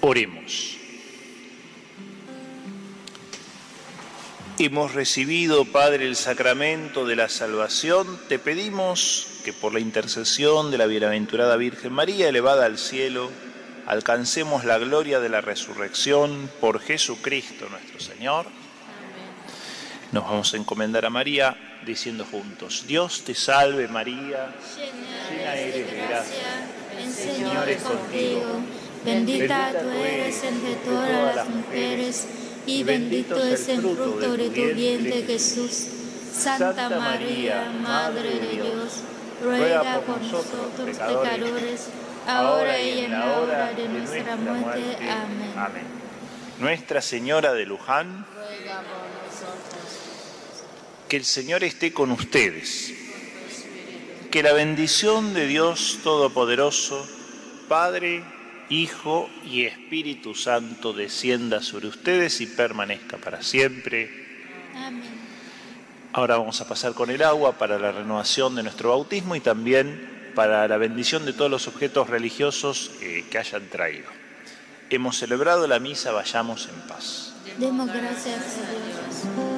Oremos. Hemos recibido, Padre, el sacramento de la salvación. Te pedimos que por la intercesión de la bienaventurada Virgen María, elevada al cielo, alcancemos la gloria de la resurrección por Jesucristo nuestro Señor. Amén. Nos vamos a encomendar a María diciendo juntos: Dios te salve María, llena eres de gracia, el Señor es contigo. Bendita tú eres entre todas las mujeres, y bendito es el fruto de tu vientre, Jesús. Santa María, Madre de Dios, ruega por nosotros pecadores, ahora y en la hora de nuestra muerte. Amén. Nuestra Señora de Luján, ruega por nosotros. Que el Señor esté con ustedes. Que la bendición de Dios Todopoderoso, Padre, Hijo y Espíritu Santo descienda sobre ustedes y permanezca para siempre. Amén. Ahora vamos a pasar con el agua para la renovación de nuestro bautismo y también para la bendición de todos los objetos religiosos que hayan traído. Hemos celebrado la misa, vayamos en paz. Demos gracias a Dios.